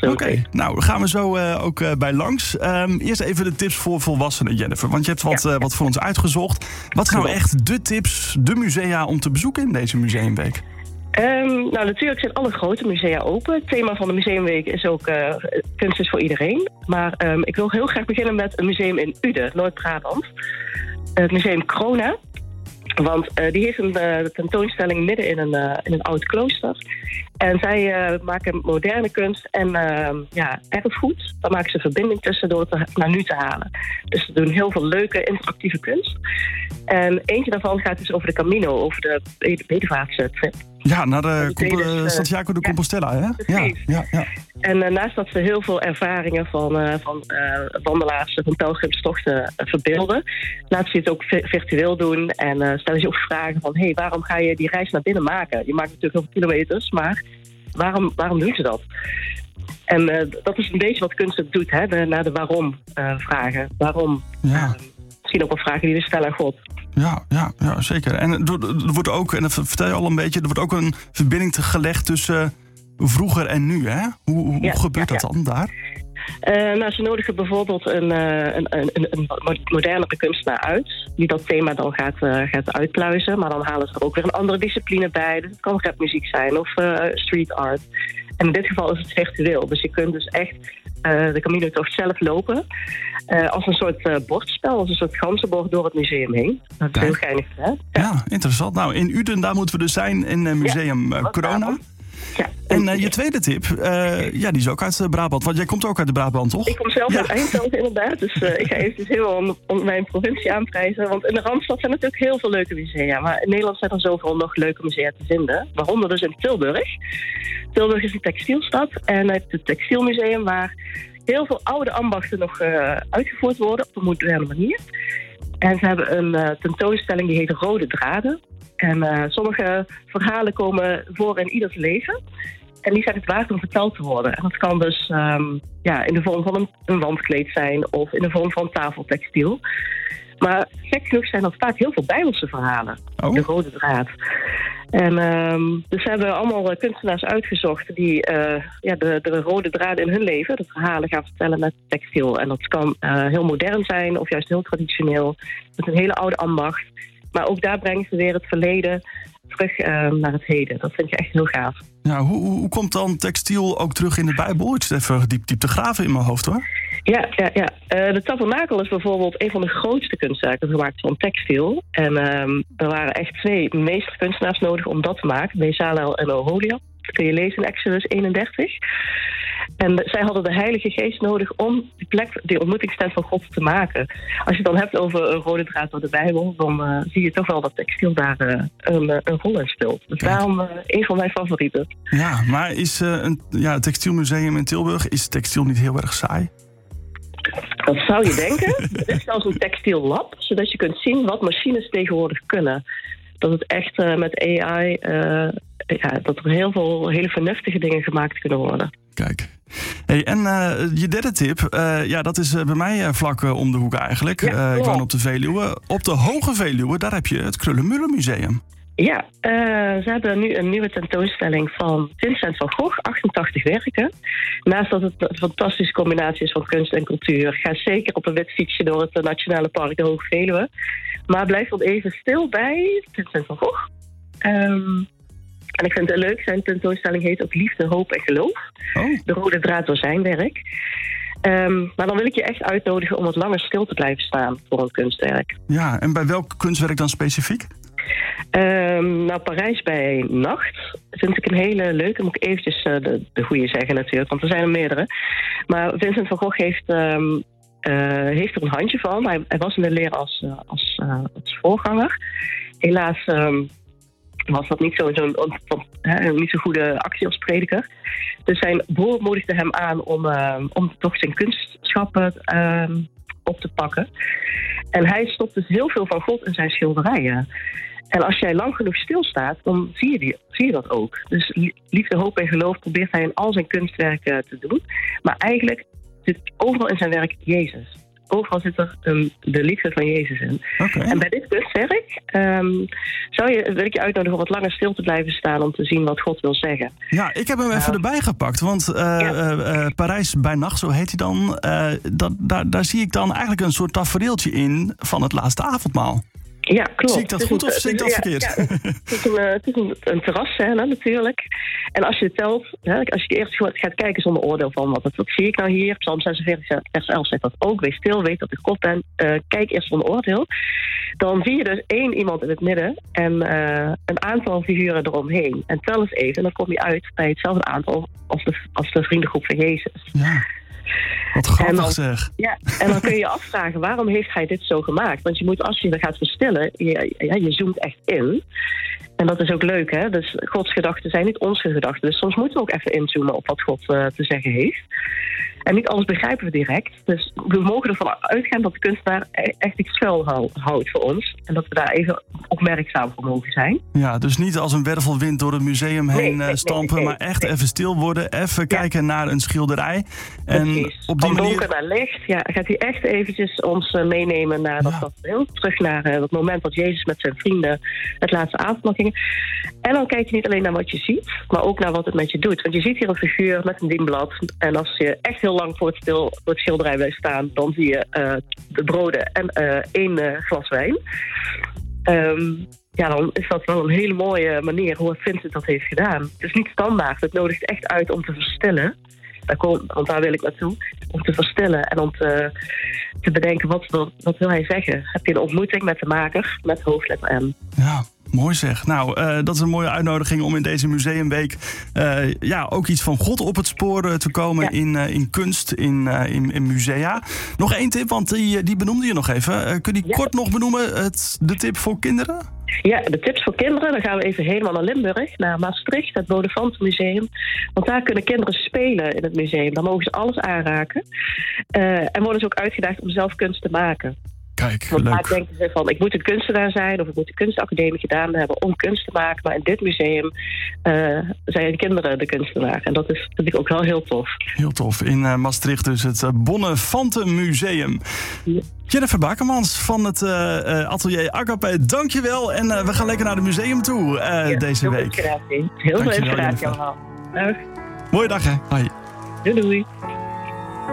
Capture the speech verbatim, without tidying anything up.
Oké, okay. nou gaan we zo uh, ook uh, bij langs. Um, eerst even de tips voor volwassenen, Jennifer. Want je hebt wat, ja. uh, wat voor ons uitgezocht. Wat zijn nou echt de tips, de musea om te bezoeken in deze museumweek? Um, nou, natuurlijk zijn alle grote musea open. Het thema van de museumweek is ook uh, kunst is voor iedereen. Maar um, ik wil heel graag beginnen met een museum in Uden, Noord-Brabant. Het museum Corona. Want uh, die heeft een uh, tentoonstelling midden in een, uh, in een oud klooster. En zij uh, maken moderne kunst en uh, ja, erfgoed. Daar maken ze verbinding tussen door het naar nu te halen. Dus ze doen heel veel leuke, interactieve kunst. En eentje daarvan gaat dus over de Camino, over de bedevaartstrip. Ja, naar de Comp- Santiago de Compostela, ja, hè? Ja, ja, ja. En uh, naast dat ze heel veel ervaringen van, uh, van uh, wandelaars, van pelgrimstochten uh, verbeelden, laten ze het ook v- virtueel doen en uh, stellen ze ook vragen van, hé, hey, waarom ga je die reis naar binnen maken? Je maakt natuurlijk heel veel kilometers, maar waarom, waarom doen ze dat? En uh, dat is een beetje wat kunst ook doet, hè, de, naar de waarom uh, vragen. Waarom? Ja. Uh, misschien ook wel vragen die we stellen aan God. Ja, ja, ja, zeker. En er wordt ook, en dat vertel je al een beetje, er wordt ook een verbinding gelegd tussen vroeger en nu, hè? Hoe, hoe ja, gebeurt ja, dat ja. dan daar? Uh, nou, ze nodigen bijvoorbeeld een, uh, een, een, een modernere kunstenaar uit, die dat thema dan gaat, uh, gaat uitpluizen. Maar dan halen ze er ook weer een andere discipline bij. Dus het kan rapmuziek zijn of uh, street art. En in dit geval is het virtueel. Dus je kunt dus echt uh, de Camino-tocht zelf lopen. Uh, als een soort uh, bordspel, als een soort ganzenbord door het museum heen. Dat is Kijk. heel geinig, hè? Ja. ja, interessant. Nou, in Uden, daar moeten we dus zijn, in uh, museum ja, uh, Corona. Ja. En uh, je tweede tip, uh, ja, die is ook uit uh, Brabant. Want jij komt ook uit de Brabant, toch? Ik kom zelf ja. uit Eindhoven, inderdaad. Dus uh, ik ga even heel om, om mijn provincie aanprijzen. Want in de Randstad zijn natuurlijk heel veel leuke musea. Maar in Nederland zijn er zoveel nog leuke musea te vinden. Waaronder dus in Tilburg. Tilburg is een textielstad. En het het textielmuseum waar heel veel oude ambachten nog uh, uitgevoerd worden op een moderne manier. En ze hebben een uh, tentoonstelling die heet Rode Draden. En uh, sommige verhalen komen voor in ieders leven. En die zijn het waard om verteld te worden. En dat kan dus um, ja, in de vorm van een, een wandkleed zijn of in de vorm van tafeltextiel. Maar gek genoeg zijn dat vaak heel veel Bijbelse verhalen. Oh. De rode draad. En um, dus ze hebben allemaal uh, kunstenaars uitgezocht die uh, ja, de, de rode draad in hun leven, de verhalen gaan vertellen met textiel. En dat kan uh, heel modern zijn of juist heel traditioneel. Met een hele oude ambacht. Maar ook daar brengen ze weer het verleden terug uh, naar het heden. Dat vind ik echt heel gaaf. Ja, hoe, hoe komt dan textiel ook terug in de Bijbel? Ik zit even diep, diep te graven in mijn hoofd, hoor. Ja, ja, ja. Uh, de tabernakel is bijvoorbeeld een van de grootste kunstwerken gemaakt van textiel. En um, er waren echt twee meesterkunstenaars nodig om dat te maken. Bezalel en Oholiab. Dat kun je lezen in Exodus eenendertig. En zij hadden de Heilige Geest nodig om die plek, die ontmoetingstent van God te maken. Als je het dan hebt over een rode draad door de Bijbel, dan uh, zie je toch wel dat textiel daar uh, een, uh, een rol in speelt. Dus Kijk. daarom uh, een van mijn favorieten. Ja, maar is uh, een, ja, het textielmuseum in Tilburg, is textiel niet heel erg saai? Dat zou je denken. Het is zelfs een textiellab, zodat je kunt zien wat machines tegenwoordig kunnen. Dat het echt uh, met A I, uh, ja, dat er heel veel hele vernuftige dingen gemaakt kunnen worden. Kijk. Hey, en uh, je derde tip, uh, ja, dat is uh, bij mij uh, vlak uh, om de hoek eigenlijk. Ja, uh, ik woon op de Veluwe. Op de Hoge Veluwe, daar heb je het Kröller-Müller Museum. Ja, uh, ze hebben nu een nieuwe tentoonstelling van Vincent van Gogh, achtentachtig werken. Naast dat het een fantastische combinatie is van kunst en cultuur, ga zeker op een wit fietsje door het Nationale Park de Hoge Veluwe. Maar blijf dan even stil bij Vincent van Gogh. Um, en ik vind het leuk, zijn tentoonstelling heet ook Liefde, Hoop en Geloof. Oh. De rode draad door zijn werk. Um, maar dan wil ik je echt uitnodigen om wat langer stil te blijven staan voor een kunstwerk. Ja, en bij welk kunstwerk dan specifiek? Um, nou, Parijs bij Nacht vind ik een hele leuke. Moet ik eventjes uh, de, de goede zeggen natuurlijk, want er zijn er meerdere. Maar Vincent van Gogh heeft, um, uh, heeft er een handje van. Hij, hij was in de leer als, uh, als, uh, als voorganger. Helaas um, was dat niet zo'n zo, zo, niet zo goede actie als prediker. Dus zijn broer moedigde hem aan om, uh, om toch zijn kunstschappen uh, op te pakken. En hij stopt dus heel veel van God in zijn schilderijen. En als jij lang genoeg stilstaat, dan zie je, die, zie je dat ook. Dus liefde, hoop en geloof probeert hij in al zijn kunstwerken te doen. Maar eigenlijk zit overal in zijn werk Jezus. overal zit er um, de liefde van Jezus in. Okay. En bij dit kunstwerk um, zou je, wil ik je uitnodigen om wat langer stil te blijven staan om te zien wat God wil zeggen. Ja, ik heb hem even uh, erbij gepakt, want uh, ja. uh, uh, Parijs bij nacht, zo heet hij dan. Uh, dat, daar, daar zie ik dan eigenlijk een soort tafereeltje in van het laatste avondmaal. Ja, klopt. Zie ik dat goed of zie ik dat ja, verkeerd? Ja, het is een, het is een, een terrasscène natuurlijk. En als je het telt, hè, als je eerst gaat kijken zonder oordeel van wat, wat zie ik nou hier? Psalm zesenveertig, vers elf zegt dat ook. Wees stil, weet dat ik God ben. Uh, kijk eerst zonder oordeel. Dan zie je dus één iemand in het midden en uh, een aantal figuren eromheen. En tel eens even en dan kom je uit bij hetzelfde aantal als de, als de vriendengroep van Jezus. Ja. Wat grappig dan, zeg. Ja, en dan kun je je afvragen, waarom heeft hij dit zo gemaakt? Want je moet, als je er gaat verstillen, je, ja, je zoomt echt in. En dat is ook leuk, hè? Dus Gods gedachten zijn niet onze gedachten. Dus soms moeten we ook even inzoomen op wat God uh, te zeggen heeft. En niet alles begrijpen we direct. Dus we mogen ervan uitgaan dat de kunstenaar echt iets schuil houdt voor ons. En dat we daar even opmerkzaam voor mogen zijn. Ja, dus niet als een wervelwind door het museum heen nee, nee, stampen, nee, nee, maar echt nee. even stil worden. Even ja. kijken naar een schilderij. En Precies. op die Van manier... donker naar licht. Ja, gaat hij echt eventjes ons uh, meenemen naar dat, ja. dat heel terug naar uh, dat moment dat Jezus met zijn vrienden het laatste avondmaal ging. En dan kijk je niet alleen naar wat je ziet, maar ook naar wat het met je doet. Want je ziet hier een figuur met een dienblad. En als je echt heel lang voor het, stil, voor het schilderij blijft staan, dan zie je uh, de broden en uh, één uh, glas wijn. Um, ja, dan is dat wel een hele mooie manier hoe Vincent dat heeft gedaan. Het is niet standaard. Het nodigt echt uit om te verstillen. Daar kom, want daar wil ik naartoe. Om te verstillen en om te, te bedenken, wat wil, wat wil hij zeggen? Heb je een ontmoeting met de maker, met hoofdletter M. Ja, mooi zeg. Nou, uh, dat is een mooie uitnodiging om in deze museumweek uh, ja, ook iets van God op het spoor uh, te komen ja. in, uh, in kunst, in, uh, in, in musea. Nog één tip, want die, die benoemde je nog even. Uh, kun je die ja. kort nog benoemen, het, de tip voor kinderen? Ja, de tips voor kinderen. Dan gaan we even helemaal naar Limburg, naar Maastricht, het Bodefantenmuseum. Want daar kunnen kinderen spelen in het museum. Dan mogen ze alles aanraken. Uh, en worden ze ook uitgedaagd om zelf kunst te maken. Kijk, Want leuk. vaak denken ze van, ik moet een kunstenaar zijn of ik moet de kunstacademie gedaan hebben om kunst te maken. Maar in dit museum uh, zijn kinderen de kunstenaar. En dat is natuurlijk ook wel heel tof. Heel tof. In uh, Maastricht dus het uh, Bonnefantenmuseum. Ja. Jennifer Bakermans van het uh, uh, atelier Agape, dankjewel. En uh, we gaan lekker naar het museum toe uh, ja, deze heel week. Inspiratie. Heel veel inspiratie allemaal. Dag. Mooie dag hè. Hoi. Doei doei.